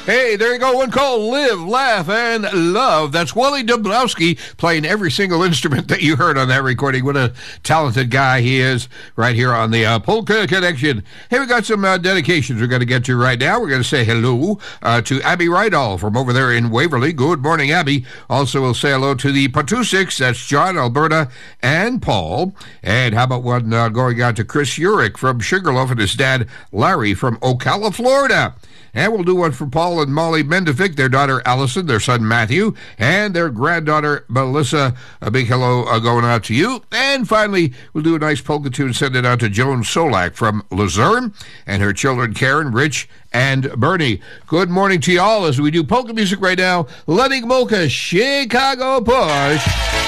Hey, there you go. One called Live, Laugh, and Love. That's Wally Dabrowski playing every single instrument that you heard on that recording. What a talented guy he is right here on the Polka Connection. Hey, we got some dedications we're going to get to right now. We're going to say hello to Abby Rydall from over there in Waverly. Good morning, Abby. Also, we'll say hello to the Patusiks. That's John, Alberta, and Paul. And how about one going out to Chris Urich from Sugarloaf and his dad, Larry, from Ocala, Florida. And we'll do one for Paul and Molly Mendefic, their daughter Allison, their son Matthew, and their granddaughter Melissa. A big hello going out to you. And finally, we'll do a nice polka tune, send it out to Joan Solak from Luzerne, and her children Karen, Rich, and Bernie. Good morning to you all as we do polka music right now. Lenny Gomulka, Chicago Push.